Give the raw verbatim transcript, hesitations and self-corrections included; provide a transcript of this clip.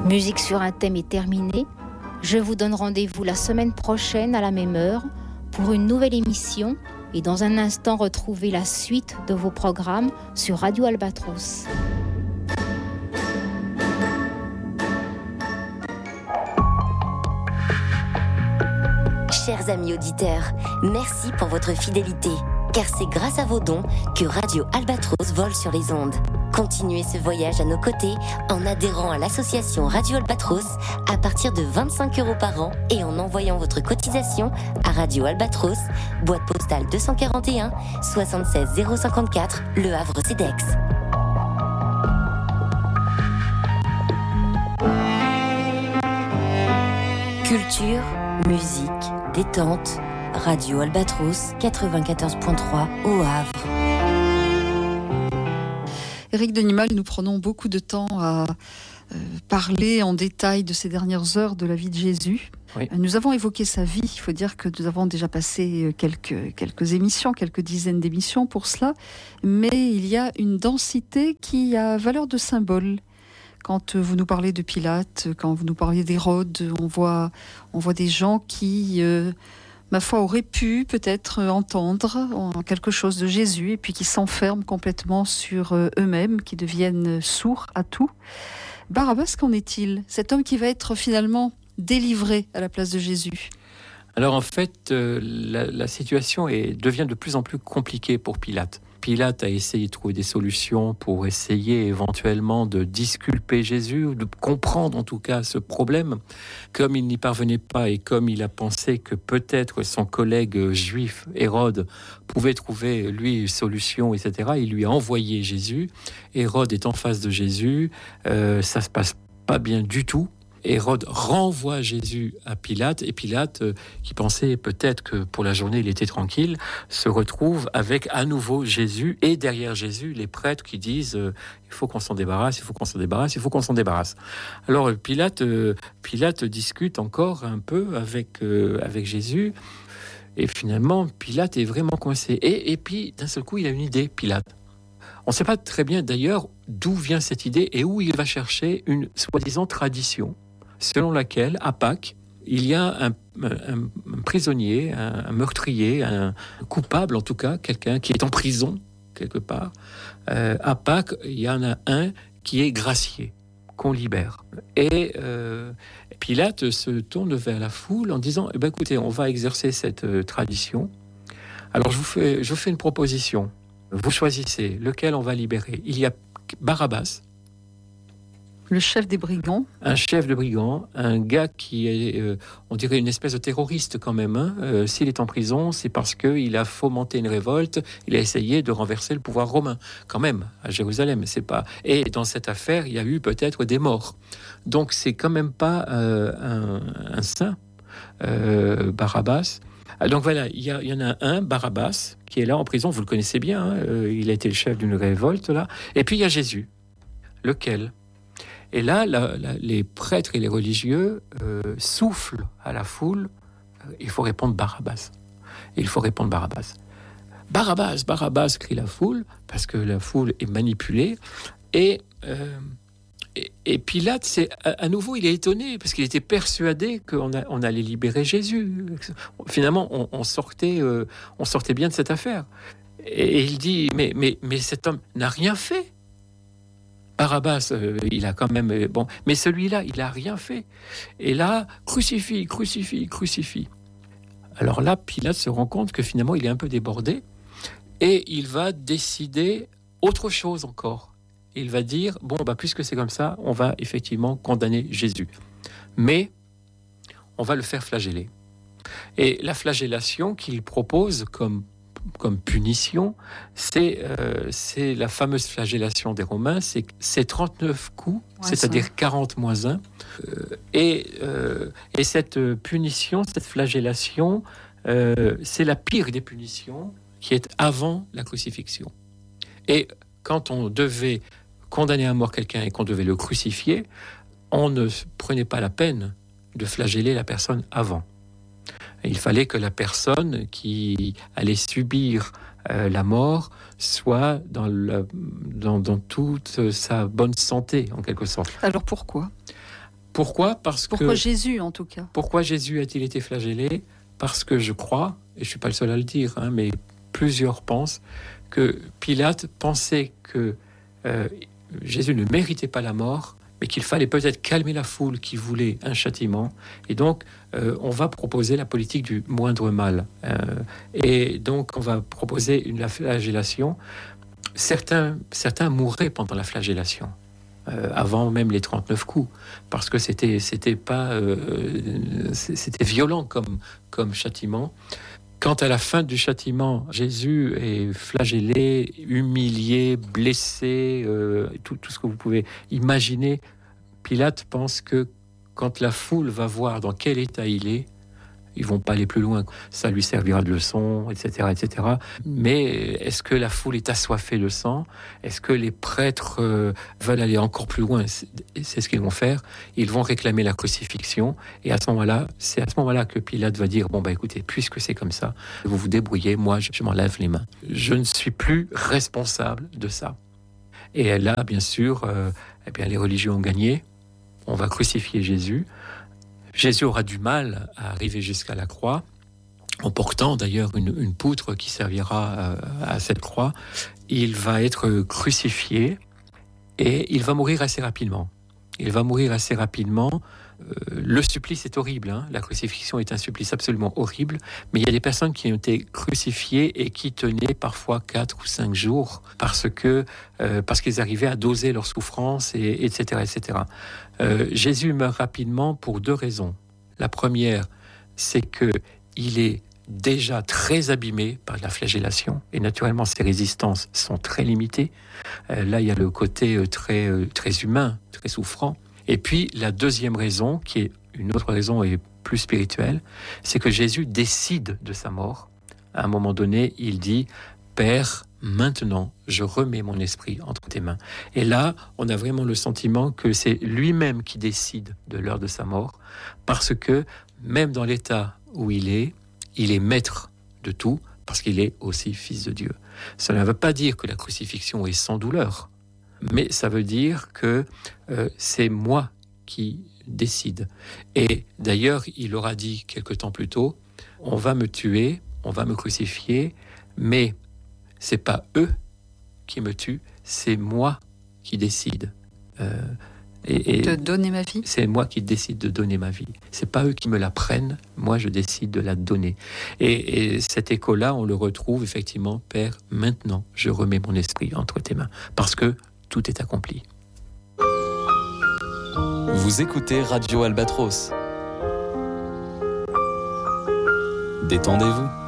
Musique sur un thème est terminée. Je vous donne rendez-vous la semaine prochaine à la même heure pour une nouvelle émission et dans un instant retrouver la suite de vos programmes sur Radio Albatros. Chers amis auditeurs, merci pour votre fidélité, car c'est grâce à vos dons que Radio Albatros vole sur les ondes. Continuez ce voyage à nos côtés en adhérant à l'association Radio Albatros à partir de vingt-cinq euros par an et en envoyant votre cotisation à Radio Albatros, boîte postale deux cent quarante et un, soixante-seize zéro cinquante-quatre, Le Havre-Cedex. Culture, musique, détente, Radio Albatros quatre-vingt-quatorze virgule trois au Havre. Éric Denimal, nous prenons beaucoup de temps à euh, parler en détail de ces dernières heures de la vie de Jésus. Oui. Nous avons évoqué sa vie. Il faut dire que nous avons déjà passé quelques, quelques émissions, quelques dizaines d'émissions pour cela. Mais il y a une densité qui a valeur de symbole. Quand vous nous parlez de Pilate, quand vous nous parlez d'Hérode, on voit, on voit des gens qui... Euh, ma foi, aurait pu peut-être entendre quelque chose de Jésus et puis qui s'enferment complètement sur eux-mêmes, qui deviennent sourds à tout. Barabbas, qu'en est-il ? Cet homme qui va être finalement délivré à la place de Jésus. Alors en fait, euh, la, la situation est, devient de plus en plus compliquée pour Pilate. Pilate a essayé de trouver des solutions pour essayer éventuellement de disculper Jésus, ou de comprendre en tout cas ce problème. Comme il n'y parvenait pas et comme il a pensé que peut-être son collègue juif, Hérode, pouvait trouver lui une solution, et cetera, il lui a envoyé Jésus. Hérode est en face de Jésus, euh, ça se passe pas bien du tout. Hérode renvoie Jésus à Pilate, et Pilate, euh, qui pensait peut-être que pour la journée il était tranquille, se retrouve avec à nouveau Jésus, et derrière Jésus, les prêtres qui disent euh, il faut qu'on s'en débarrasse, il faut qu'on s'en débarrasse, il faut qu'on s'en débarrasse. Alors Pilate, euh, Pilate discute encore un peu avec, euh, avec Jésus, et finalement Pilate est vraiment coincé. Et, et puis d'un seul coup il a une idée, Pilate. On ne sait pas très bien d'ailleurs d'où vient cette idée et où il va chercher une soi-disant tradition selon laquelle, à Pâques, il y a un, un, un prisonnier, un, un meurtrier, un coupable en tout cas, quelqu'un qui est en prison quelque part. Euh, à Pâques, il y en a un qui est gracié, qu'on libère. Et euh, Pilate se tourne vers la foule en disant eh ben, « Écoutez, on va exercer cette euh, tradition. Alors je vous fais, je vous fais une proposition. Vous choisissez lequel on va libérer. Il y a Barabbas, le chef des brigands. Un chef de brigands, un gars qui est, euh, on dirait une espèce de terroriste quand même. Hein. Euh, s'il est en prison, c'est parce qu'il a fomenté une révolte, il a essayé de renverser le pouvoir romain, quand même, à Jérusalem. C'est pas... Et dans cette affaire, il y a eu peut-être des morts. Donc c'est quand même pas euh, un, un saint, euh, Barabbas. Donc voilà, il y, y en a un, Barabbas, qui est là en prison, vous le connaissez bien, hein, euh, il a été le chef d'une révolte, là. Et puis il y a Jésus. Lequel ? Et là, la, la, les prêtres et les religieux euh, soufflent à la foule, euh, il faut répondre Barabbas. Il faut répondre Barabbas. Barabbas, Barabbas, crie la foule, parce que la foule est manipulée. Et... Euh, Et, et Pilate, c'est, à, à nouveau, il est étonné parce qu'il était persuadé qu'on a, on allait libérer Jésus. Finalement, on, on, sortait, euh, on sortait bien de cette affaire. Et, et il dit, mais, mais, mais cet homme n'a rien fait. Barabbas, euh, il a quand même... Euh, bon, mais celui-là, il n'a rien fait. Et là, crucifie, crucifie, crucifie. Alors là, Pilate se rend compte que finalement, il est un peu débordé. Et il va décider autre chose encore. Il va dire, bon, bah, puisque c'est comme ça, on va effectivement condamner Jésus. Mais on va le faire flageller. Et la flagellation qu'il propose comme, comme punition, c'est, euh, c'est la fameuse flagellation des Romains, c'est, c'est trente-neuf coups, ouais, c'est-à-dire ça. quarante moins un. Euh, et, euh, et cette punition, cette flagellation, euh, c'est la pire des punitions qui est avant la crucifixion. Et quand on devait condamner à mort quelqu'un et qu'on devait le crucifier, on ne prenait pas la peine de flageller la personne avant. Il fallait que la personne qui allait subir euh, la mort soit dans, la, dans, dans toute sa bonne santé, en quelque sorte. Alors pourquoi ? Pourquoi ? Parce Pourquoi que, Jésus, en tout cas ? Pourquoi Jésus a-t-il été flagellé ? Parce que je crois, et je ne suis pas le seul à le dire, hein, mais plusieurs pensent, que Pilate pensait que euh, Jésus ne méritait pas la mort, mais qu'il fallait peut-être calmer la foule qui voulait un châtiment. Et donc, euh, on va proposer la politique du moindre mal. Euh, et donc, on va proposer une, la flagellation. Certains, certains mourraient pendant la flagellation. Euh, avant même les trente-neuf coups, parce que c'était, c'était, pas, euh, c'était violent comme, comme châtiment. Quand à la fin du châtiment, Jésus est flagellé, humilié, blessé, euh, tout, tout ce que vous pouvez imaginer, Pilate pense que quand la foule va voir dans quel état il est, ils vont pas aller plus loin. Ça lui servira de leçon, et cetera, et cetera. Mais est-ce que la foule est assoiffée de sang ? Est-ce que les prêtres euh, veulent aller encore plus loin ? c'est, c'est ce qu'ils vont faire. Ils vont réclamer la crucifixion. Et à ce moment-là, c'est à ce moment-là que Pilate va dire, bon, bah écoutez, puisque c'est comme ça, vous vous débrouillez, moi, je, je m'en lave les mains. Je ne suis plus responsable de ça. Et là, bien sûr, euh, eh bien, les religieux ont gagné. On va crucifier Jésus. Jésus aura du mal à arriver jusqu'à la croix, en portant d'ailleurs une, une poutre qui servira à, à cette croix. Il va être crucifié et il va mourir assez rapidement. Il va mourir assez rapidement. Euh, le supplice est horrible, hein. La crucifixion est un supplice absolument horrible, mais il y a des personnes qui ont été crucifiées et qui tenaient parfois quatre ou cinq jours parce que euh, parce qu'ils arrivaient à doser leur souffrance, et, etc., et cetera. Euh, Jésus meurt rapidement pour deux raisons. La première, c'est que il est déjà très abîmé par la flagellation et naturellement ses résistances sont très limitées. Euh, là, il y a le côté euh, très euh, très humain, très souffrant. Et puis, la deuxième raison, qui est une autre raison et plus spirituelle, c'est que Jésus décide de sa mort. À un moment donné, il dit « Père, maintenant, je remets mon esprit entre tes mains. » Et là, on a vraiment le sentiment que c'est lui-même qui décide de l'heure de sa mort, parce que même dans l'état où il est, il est maître de tout, parce qu'il est aussi fils de Dieu. Cela ne veut pas dire que la crucifixion est sans douleur, mais ça veut dire que euh, c'est moi qui décide. Et d'ailleurs, il aura dit quelque temps plus tôt, on va me tuer, on va me crucifier, mais c'est pas eux qui me tuent, c'est moi qui décide. Euh, et, et de donner ma vie. C'est moi qui décide de donner ma vie. C'est pas eux qui me la prennent, moi je décide de la donner. Et, et cet écho-là, on le retrouve effectivement, Père, maintenant je remets mon esprit entre tes mains, parce que tout est accompli. Vous écoutez Radio Albatros. Détendez-vous.